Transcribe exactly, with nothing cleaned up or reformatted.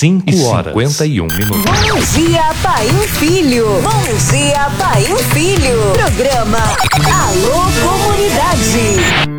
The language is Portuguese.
cinco horas e cinquenta e um minutos. Bom dia, pai e filho. Bom dia, pai e filho. Programa Alô